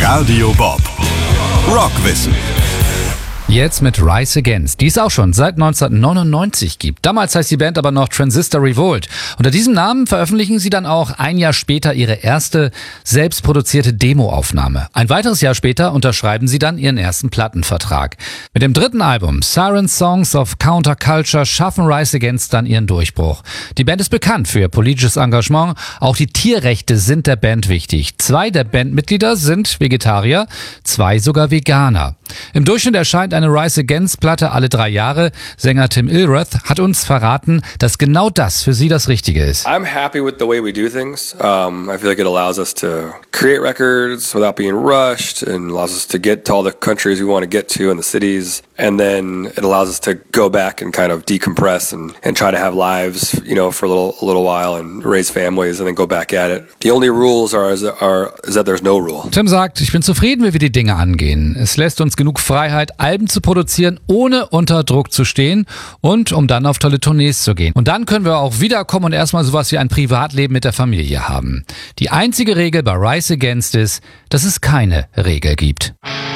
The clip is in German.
Radio Bob. Rockwissen. Jetzt mit Rise Against, die es auch schon seit 1999 gibt. Damals heißt die Band aber noch Transistor Revolt. Unter diesem Namen veröffentlichen sie dann auch ein Jahr später ihre erste selbstproduzierte Demoaufnahme. Ein weiteres Jahr später unterschreiben sie dann ihren ersten Plattenvertrag. Mit dem dritten Album Siren Songs of Counterculture schaffen Rise Against dann ihren Durchbruch. Die Band ist bekannt für ihr politisches Engagement. Auch die Tierrechte sind der Band wichtig. 2 der Bandmitglieder sind Vegetarier, 2 sogar Veganer. Im Durchschnitt erscheint eine Rise Against Platte alle 3 Jahre. Sänger Tim Illrath hat uns verraten, dass genau das für sie das Richtige ist. I'm happy with the way we do things. I feel like it allows us to create records without being rushed and allows us to get to all the countries we want to get to and the cities. And then it allows us to go back and kind of decompress and try to have lives, for a little while and raise families and then go back at it. The only rules is that there's no rule. Tim sagt, ich bin zufrieden, wie wir die Dinge angehen. Es lässt uns genug Freiheit, Alben zu produzieren, ohne unter Druck zu stehen und um dann auf tolle Tournees zu gehen. Und dann können wir auch wiederkommen und erstmal sowas wie ein Privatleben mit der Familie haben. Die einzige Regel bei Rise Against ist, dass es keine Regel gibt.